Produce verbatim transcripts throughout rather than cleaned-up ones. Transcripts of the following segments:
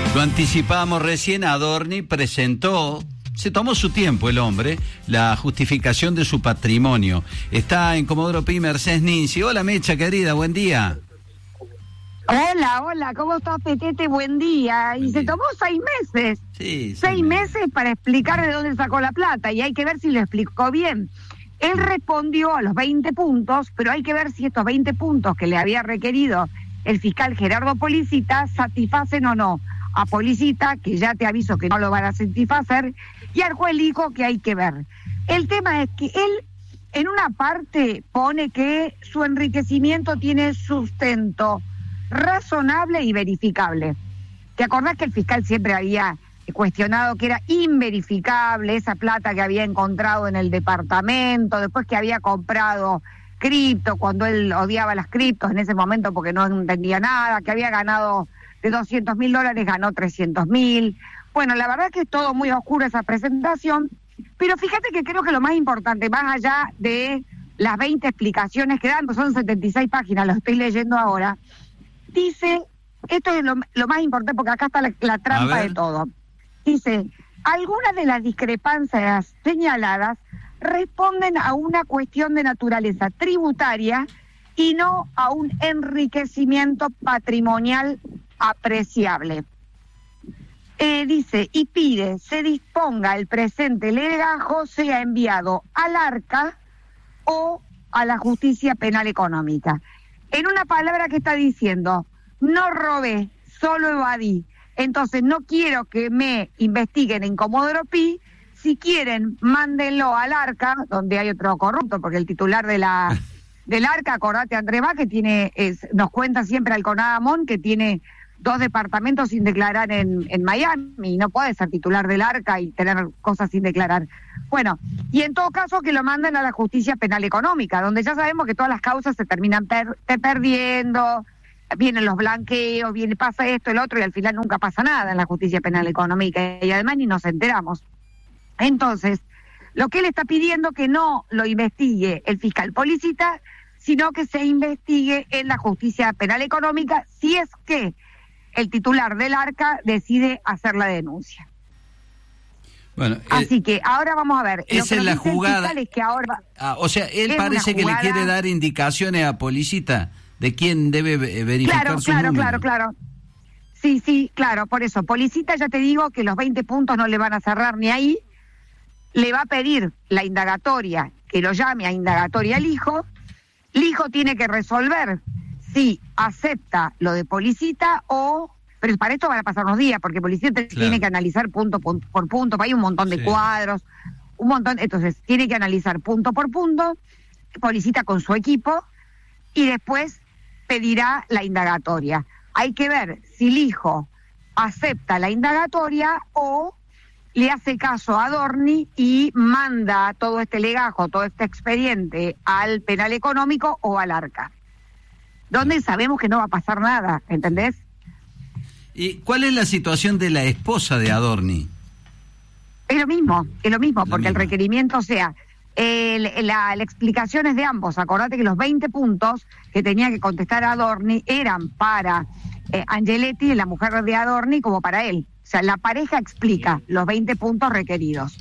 Lo anticipábamos recién, Adorni presentó, se tomó su tiempo el hombre, la justificación de su patrimonio. Está en Comodoro Pi, Mercedes Ninzi. Hola Mecha, querida, buen día. Hola, hola, ¿cómo estás, Petete? Buen día. Y Buen se día. tomó seis meses. Sí, Seis meses para explicar de dónde sacó la plata, y hay que ver si lo explicó bien. Él respondió a los veinte puntos, pero hay que ver si estos veinte puntos que le había requerido el fiscal Gerardo Policita satisfacen o no a Policita, que ya te aviso que no lo van a satisfacer, y al juez dijo que hay que ver. El tema es que él en una parte pone que su enriquecimiento tiene sustento razonable y verificable. ¿Te acordás que el fiscal siempre había cuestionado que era inverificable esa plata que había encontrado en el departamento, después que había comprado cripto, cuando él odiaba las criptos en ese momento porque no entendía nada, que había ganado de doscientos mil dólares, ganó trescientos mil? Bueno, la verdad que es todo muy oscuro esa presentación, pero fíjate que creo que lo más importante, más allá de las veinte explicaciones que dan, pues son setenta y seis páginas, lo estoy leyendo ahora, dice, esto es lo, lo más importante porque acá está la, la trampa de todo. Dice, algunas de las discrepancias señaladas responden a una cuestión de naturaleza tributaria y no a un enriquecimiento patrimonial apreciable. Eh, dice, y pide, se disponga el presente legajo sea enviado al Arca o a la Justicia Penal Económica. En una palabra que está diciendo, no robé, solo evadí. Entonces no quiero que me investiguen en Comodoro Pi. Si quieren, mándenlo al Arca, donde hay otro corrupto, porque el titular de la del Arca, acordate, Andrés Va, que tiene, es, nos cuenta siempre al Conadamón, que tiene dos departamentos sin declarar en, en Miami, y no puede ser titular del Arca y tener cosas sin declarar. Bueno, y en todo caso que lo manden a la Justicia Penal Económica, donde ya sabemos que todas las causas se terminan per, te perdiendo, vienen los blanqueos, viene, pasa esto, el otro, y al final nunca pasa nada en la Justicia Penal Económica, y además ni nos enteramos. Entonces, lo que él está pidiendo que no lo investigue el fiscal Policita, sino que se investigue en la Justicia Penal Económica, si es que el titular del Arca decide hacer la denuncia. Bueno, así eh, que ahora vamos a ver. Esa es la jugada. Es que ahora ah, o sea, él parece que le quiere dar indicaciones a Policita de quién debe verificar claro, sus claro, números. Claro, claro, claro. Sí, sí, claro, por eso. Policita, ya te digo que los veinte puntos no le van a cerrar ni ahí. Le va a pedir la indagatoria, que lo llame a indagatoria al hijo. El hijo tiene que resolver si acepta lo de Policita o... Pero para esto van a pasar unos días, porque Policita claro. tiene que analizar punto por punto, hay un montón de sí. cuadros, un montón, entonces tiene que analizar punto por punto, Policita con su equipo, y después pedirá la indagatoria. Hay que ver si el hijo acepta la indagatoria o le hace caso a Adorni y manda todo este legajo, todo este expediente al penal económico o al Arca, donde sabemos que no va a pasar nada, ¿entendés? ¿Y cuál es la situación de la esposa de Adorni? Es lo mismo, es lo mismo, lo porque mismo. el requerimiento, o sea, el, la, la explicación es de ambos. Acordate que los veinte puntos que tenía que contestar Adorni eran para eh, Angeletti, la mujer de Adorni, como para él. O sea, la pareja explica los veinte puntos requeridos.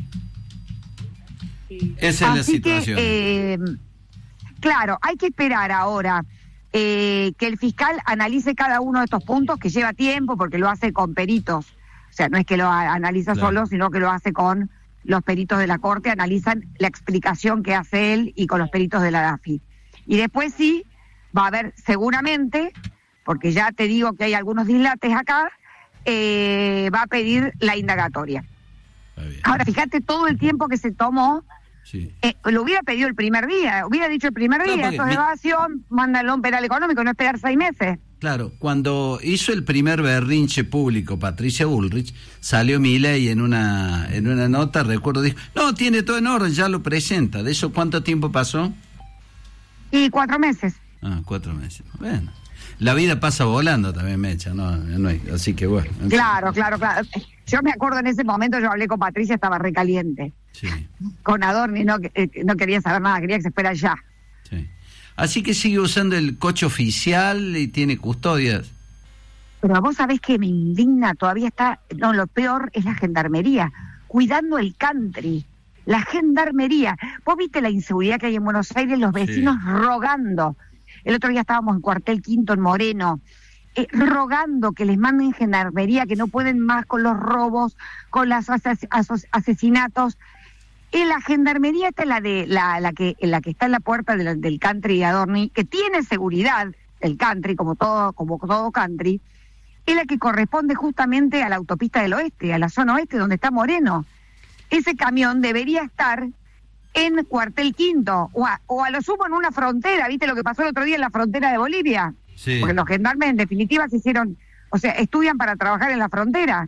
Esa es Así la situación. Que, eh, claro, hay que esperar ahora eh, que el fiscal analice cada uno de estos puntos, que lleva tiempo porque lo hace con peritos. O sea, no es que lo analiza claro. solo, sino que lo hace con los peritos de la Corte, analizan la explicación que hace él y con los peritos de la D A F I. Y después sí, va a haber seguramente, porque ya te digo que hay algunos dislates acá, eh, va a pedir la indagatoria. Ahora, fíjate todo el tiempo que se tomó. Sí. Eh, lo hubiera pedido el primer día, hubiera dicho el primer día, no, esto es evasión, mándalo a un penal económico, no esperar seis meses. Claro, cuando hizo el primer berrinche público Patricia Bullrich, salió Milei en una en una nota, recuerdo, dijo, no, tiene todo en orden, ya lo presenta. ¿De eso cuánto tiempo pasó? Y cuatro meses. Ah, cuatro meses. Bueno, la vida pasa volando también, Mecha, no, no hay, así que bueno. Claro, claro, claro. Yo me acuerdo en ese momento, yo hablé con Patricia, estaba recaliente. Sí. Con Adorni no, eh, no quería saber nada, quería que se fuera ya. Sí. Así que sigue usando el coche oficial y tiene custodias. Pero vos sabés que me indigna, todavía está, no, lo peor es la gendarmería, cuidando el country, la gendarmería. Vos viste la inseguridad que hay en Buenos Aires, los vecinos sí. rogando. El otro día estábamos en Cuartel Quinto, en Moreno, eh, rogando que les manden gendarmería, que no pueden más con los robos, con los ases- asos- asesinatos. Y la gendarmería esta es la, de, la, la, que, la que está en la puerta de la, del country de Adorni, que tiene seguridad, el country, como todo, como todo country, es la que corresponde justamente a la autopista del oeste, a la zona oeste donde está Moreno. Ese camión debería estar en Cuartel Quinto, o a, o a lo sumo en una frontera. ¿Viste lo que pasó el otro día en la frontera de Bolivia? Sí. Porque los gendarmes en definitiva se hicieron, o sea, estudian para trabajar en la frontera.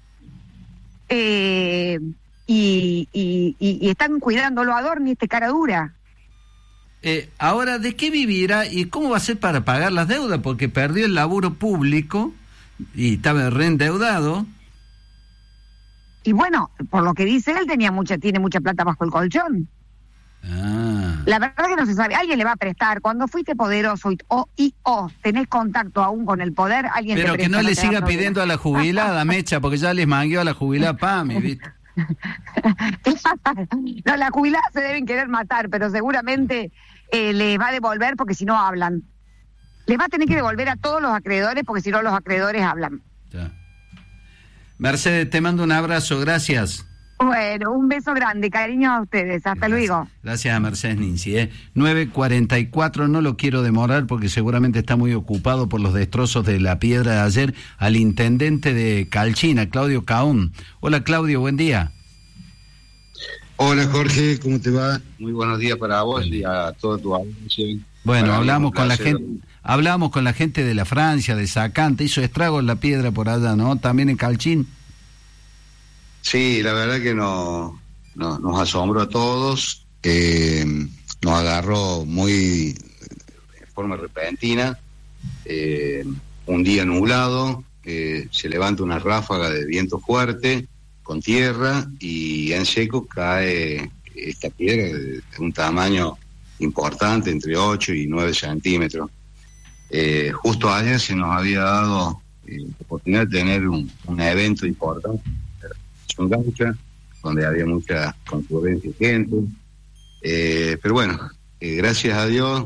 Eh... Y, y, y, y están cuidándolo a Adorni, este cara dura. Eh, ahora, ¿de qué vivirá y cómo va a ser para pagar las deudas? Porque perdió el laburo público y estaba reendeudado. Y bueno, por lo que dice él, tenía mucha, tiene mucha plata bajo el colchón. Ah. La verdad que no se sabe. Alguien le va a prestar. Cuando fuiste poderoso y o, y, o tenés contacto aún con el poder, alguien Pero te presta. que no le te siga pidiendo a la jubilada, Mecha, porque ya les mangueó a la jubilada Pami, ¿viste? No, las jubiladas se deben querer matar, pero seguramente eh, le va a devolver porque si no hablan. Le va a tener que devolver a todos los acreedores porque si no los acreedores hablan. Ya. Mercedes, te mando un abrazo, gracias. Bueno, un beso grande, cariño a ustedes, hasta Gracias. luego. Gracias a Mercedes Ninzi. ¿eh? nueve cuarenta y cuatro, no lo quiero demorar porque seguramente está muy ocupado por los destrozos de la piedra de ayer, al intendente de Calchina, Claudio Caón. Hola Claudio, buen día. Hola Jorge, ¿cómo te va? Muy buenos días para vos y a toda tu audiencia. Bueno, para hablamos con la placer. gente, hablamos con la gente de la Francia, de Sacante, hizo estragos la piedra por allá, ¿no? También en Calchín. Sí, la verdad que no, no, nos asombró a todos, eh, nos agarró muy de forma repentina, eh, un día nublado, eh, se levanta una ráfaga de viento fuerte con tierra y en seco cae esta piedra de un tamaño importante, entre ocho y nueve centímetros. Eh, justo ayer se nos había dado eh, la oportunidad de tener un, un evento importante en Gancha, donde había mucha concurrencia y gente, eh, pero bueno, eh, gracias a Dios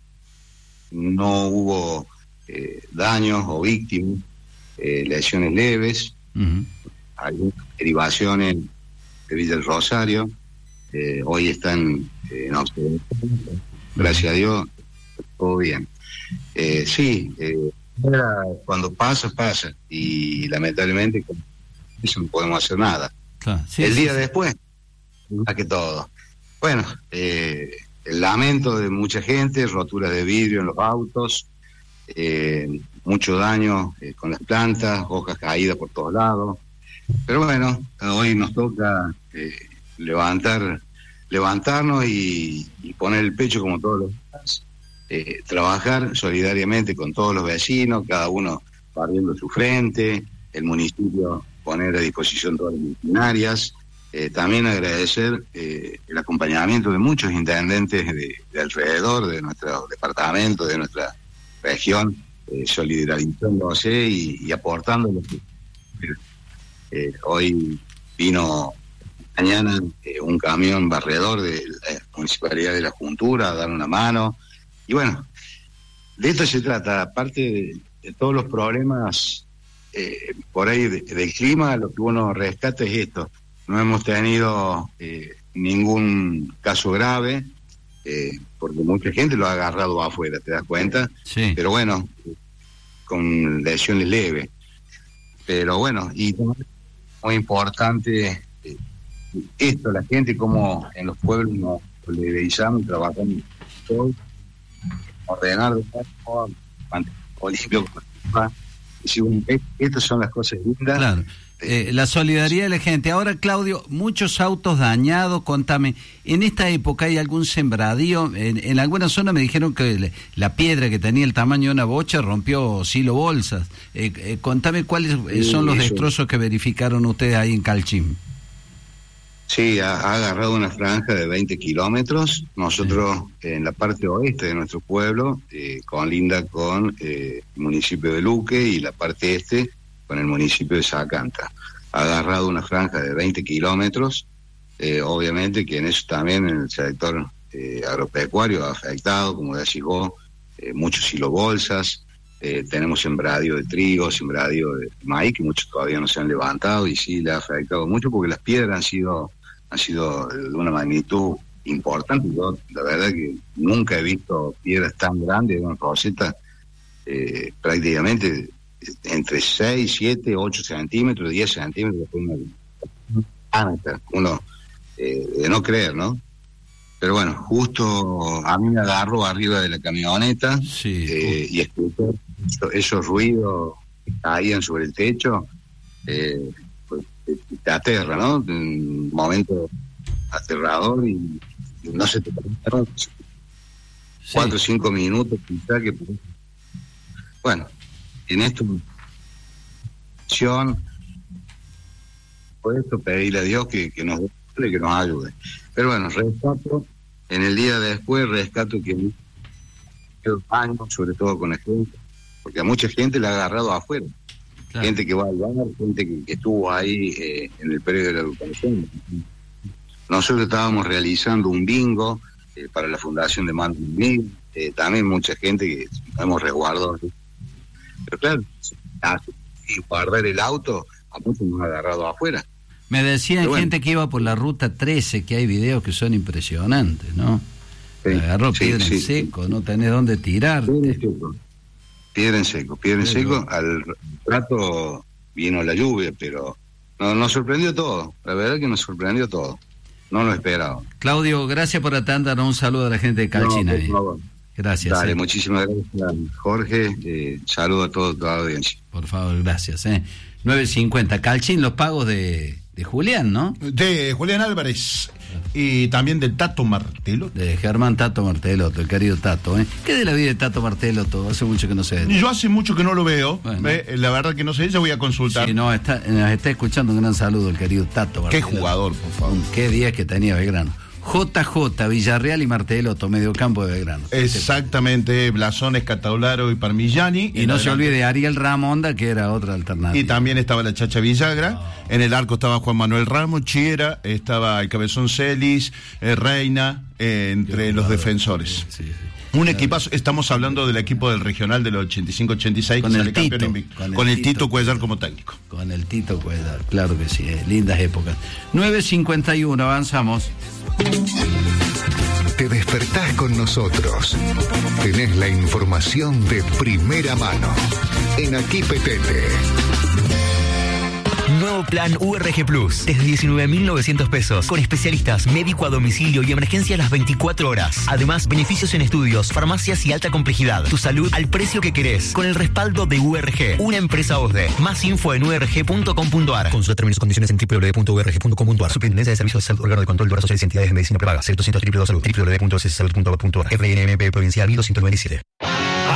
no hubo eh, daños o víctimas, eh, lesiones leves. Uh-huh. Hay derivaciones de Villa del Rosario, eh, hoy están eh, en observación, gracias a Dios todo bien. Eh, sí, eh, cuando pasa, pasa, y lamentablemente eso no podemos hacer nada. Claro, sí, el sí, día sí. después, más que todo. Bueno, eh, el lamento de mucha gente, roturas de vidrio en los autos, eh, mucho daño eh, con las plantas, hojas caídas por todos lados. Pero bueno, hoy nos toca eh, levantar, levantarnos y, y poner el pecho como todos los días, eh, trabajar solidariamente con todos los vecinos, cada uno barriendo su frente, el municipio poner a disposición todas las maquinarias, eh, también agradecer eh, el acompañamiento de muchos intendentes de, de alrededor de nuestro departamento, de nuestra región, eh, solidarizándose y, y aportando lo que eh, hoy vino mañana eh, un camión barredor de la Municipalidad de La Juntura a dar una mano, y bueno, de esto se trata, aparte de, de todos los problemas eh, por ahí de, del clima, lo que uno rescata es esto. No hemos tenido eh, ningún caso grave, eh, porque mucha gente lo ha agarrado afuera, ¿te das cuenta? Sí. Pero bueno, con lesiones leves. Pero bueno, y muy importante eh, esto, la gente como en los pueblos nos solidarizamos y trabajamos todo, ordenar de todo, limpio, estas son las cosas lindas. Claro. Eh, la solidaridad de la gente. Ahora, Claudio, muchos autos dañados, contame, ¿en esta época hay algún sembradío? En, en alguna zona me dijeron que le, la piedra que tenía el tamaño de una bocha rompió silo bolsas. Eh, eh, contame cuáles eh, son los Eso. destrozos que verificaron ustedes ahí en Calchín. Sí, ha, ha agarrado una franja de veinte kilómetros. Nosotros, sí. en la parte oeste de nuestro pueblo, eh, colinda con eh, el municipio de Luque, y la parte este con el municipio de Sacanta. Ha agarrado una franja de veinte kilómetros. Eh, obviamente que en eso también, en el sector eh, agropecuario, ha afectado, como decís vos, eh, muchos silobolsas. Eh, tenemos sembradío de trigo, sembradío de maíz, que muchos todavía no se han levantado, y sí le ha afectado mucho porque las piedras han sido han sido de una magnitud importante. Yo la verdad que nunca he visto piedras tan grandes de una roseta, eh, prácticamente entre seis, siete, ocho centímetros, diez centímetros, una, uno eh, de no creer, ¿no? Pero bueno, justo a mí me agarró arriba de la camioneta, sí. eh, y escuché esos ruidos que caían sobre el techo, eh, pues te, te aterra, ¿no? Un momento aterrador, y, y no se te permite, sí. cuatro o cinco minutos, quizá que... Bueno, en esto, por esto pedirle a Dios que, que nos que nos ayude. Pero bueno, rescato, en el día de después, rescato que años, sobre todo con la gente, porque a mucha gente le ha agarrado afuera. Claro. Gente que va al bar, gente que, que estuvo ahí eh, en el periodo de la educación. Nosotros estábamos realizando un bingo eh, para la Fundación de Mando Mil, eh, también mucha gente que hemos resguardado. Pero claro, y guardar el auto, a muchos nos ha agarrado afuera. Me decían bueno, gente que iba por la ruta trece, que hay videos que son impresionantes, ¿no? Sí, agarró sí, piedra sí, en seco, sí. no tenés dónde tirarte. Piedra en seco, piedra en seco. seco. Al rato vino la lluvia, pero no, nos sorprendió todo. La verdad que nos sorprendió todo. No lo esperaba. Claudio, gracias por atender. Un saludo a la gente de Calchina. No, gracias. Dale, eh. muchísimas gracias, Jorge. Eh, saludo a toda, toda la audiencia. Por favor, gracias. Eh. nueve cincuenta. Calchín, los pagos de, de Julián, ¿no? De Julián Álvarez. Y también del Tato Martelotto. De Germán Tato Martelotto, el querido Tato. ¿eh? ¿Qué de la vida de Tato Martelotto? Hace mucho que no sé. Yo hace mucho que no lo veo. Bueno. ¿eh? La verdad que no sé, yo voy a consultar. Sí, no, está, nos está escuchando. Un gran saludo, el querido Tato Martelotto. Qué jugador, por favor. Qué días que tenía Belgrano. J J, Villarreal y Martelotto, mediocampo de Belgrano. Exactamente, Blasones, Cataularo y Parmigiani. Y no se olvide de Ariel Ramonda, que era otra alternativa. Y también estaba la Chacha Villagra. Oh. En el arco estaba Juan Manuel Ramos, Chiera, estaba el Cabezón Celis, eh, Reina, eh, entre los defensores. Sí, sí. Un equipazo, estamos hablando del equipo del regional del ochenta y cinco ochenta y seis, con que el sale Tito, campeón invicto. Con el, con el Tito, Tito Cuellar como técnico. Con el Tito Cuellar, claro que sí, eh, lindas épocas. nueve cincuenta y uno, avanzamos. Te despertás con nosotros. Tenés la información de primera mano. En Aquí Petete. Nuevo plan U R G Plus, desde diecinueve mil novecientos pesos, con especialistas, médico a domicilio y emergencia a las veinticuatro horas. Además, beneficios en estudios, farmacias y alta complejidad. Tu salud al precio que querés, con el respaldo de U R G, una empresa O S D E. Más info en u r g punto com punto a r. Consulta términos y condiciones en w w w punto u r g punto com punto a r. Superintendencia de Servicios de Salud, órgano de control de obras sociales y entidades de medicina prepaga. Sector ciento treinta y dos Salud, w w w punto c s salud punto gov punto a r. R N M P Provincial mil doscientos noventa y siete.